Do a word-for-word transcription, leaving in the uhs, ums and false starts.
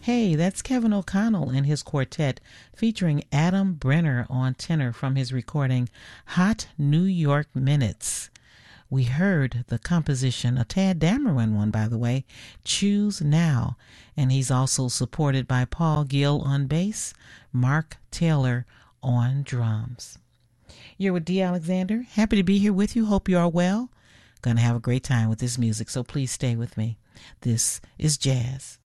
Hey, that's Kevin O'Connell and his quartet featuring Adam Brenner on tenor from his recording Hot New York Minutes. We heard the composition, a Tad Dameron one, by the way, Choose Now, and he's also supported by Paul Gill on bass, Mark Taylor on drums. You're with Dee Alexander. Happy to be here with you. Hope you are well. Gonna have a great time with this music, so please stay with me. This is jazz.